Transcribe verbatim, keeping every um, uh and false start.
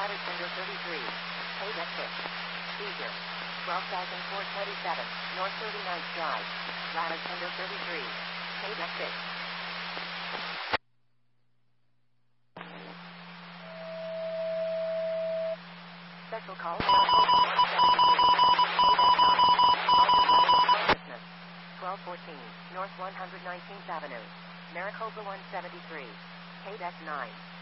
Ladder Tender thirty-three. Paid at six. Seizure. twelve thousand four hundred twenty-seven, North thirty-ninth Drive. Ladder Tender thirty-three. Paid at six. Special call. twelve fourteen, North one hundred nineteenth Avenue. Maricopa one seventy-three. Paid at nine.